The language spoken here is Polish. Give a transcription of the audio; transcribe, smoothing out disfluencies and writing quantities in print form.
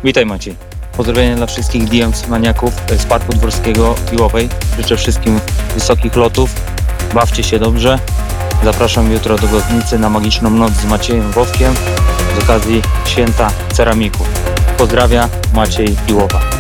Witaj Maciej. Pozdrowienia dla wszystkich DMC maniaków z Parku Dworskiego Piłowej. Życzę wszystkim wysokich lotów. Bawcie się dobrze. Zapraszam jutro do Godnicy na magiczną noc z Maciejem Wowkiem z okazji święta ceramików. Pozdrawia Maciej Piłowa.